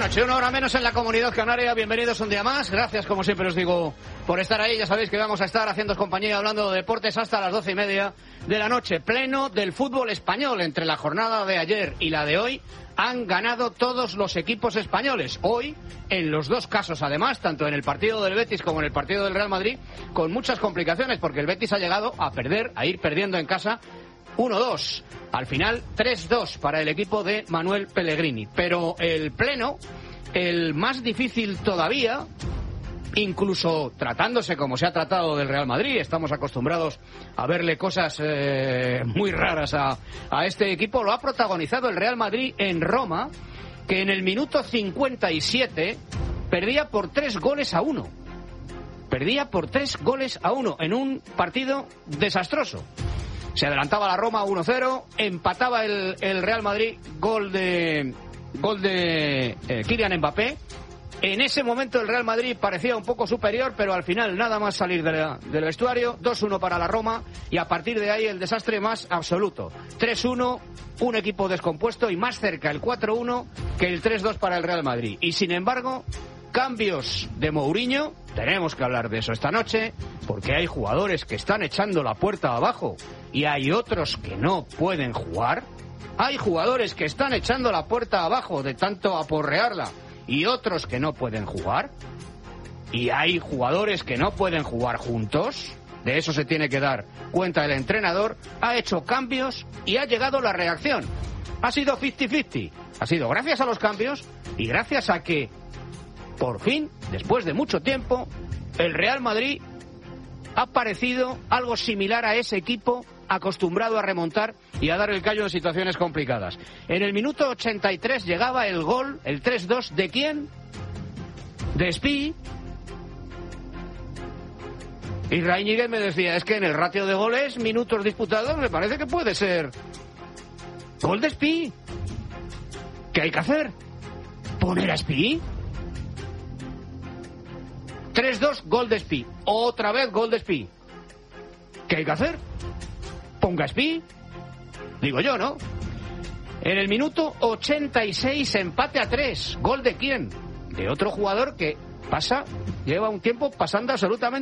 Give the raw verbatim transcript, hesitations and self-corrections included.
noche, una hora menos en la Comunidad Canaria. Bienvenidos un día más. Gracias, como siempre os digo, por estar ahí. Ya sabéis que vamos a estar haciéndoos compañía hablando de deportes hasta las doce y media de la noche. Pleno del fútbol español. Entre la jornada de ayer y la de hoy han ganado todos los equipos españoles. Hoy, en los dos casos además, tanto en el partido del Betis como en el partido del Real Madrid, con muchas complicaciones, porque el Betis ha llegado a perder, a ir perdiendo en casa uno dos. Al final, tres dos para el equipo de Manuel Pellegrini. Pero el pleno, el más difícil todavía, incluso tratándose como se ha tratado del Real Madrid, estamos acostumbrados a verle cosas eh, muy raras a, a este equipo, lo ha protagonizado el Real Madrid en Roma, que en el minuto cincuenta y siete perdía por tres goles a uno. Perdía por tres goles a uno en un partido desastroso. Se adelantaba la Roma uno cero, empataba el, el Real Madrid, gol de gol de eh, Kylian Mbappé. En ese momento el Real Madrid parecía un poco superior, pero al final nada más salir de la, del vestuario, dos uno para la Roma, y a partir de ahí el desastre más absoluto. tres uno, un equipo descompuesto y más cerca el cuatro uno que el tres dos para el Real Madrid. Y sin embargo, cambios de Mourinho, tenemos que hablar de eso esta noche, porque hay jugadores que están echando la puerta abajo y hay otros que no pueden jugar. Hay jugadores que están echando la puerta abajo de tanto aporrearla y otros que no pueden jugar. Y hay jugadores que no pueden jugar juntos. De eso se tiene que dar cuenta el entrenador. Ha hecho cambios y ha llegado la reacción. Ha sido cincuenta cincuenta. Ha sido gracias a los cambios y gracias a que, por fin, después de mucho tiempo, el Real Madrid ha parecido algo similar a ese equipo acostumbrado a remontar y a dar el callo en situaciones complicadas. En el minuto ochenta y tres llegaba el gol, el tres dos, ¿de quién? De Spi. Y Reiniger me decía, es que en el ratio de goles, minutos disputados, me parece que puede ser gol de Spi. ¿Qué hay que hacer? ¿Poner a Spi? tres dos, gol de Spi. Otra vez gol de Spi. ¿Qué hay que hacer? Ponga a Spi. Digo yo, ¿no? En el minuto ochenta y seis, empate a tres. ¿Gol de quién? De otro jugador que pasa, lleva un tiempo pasando absolutamente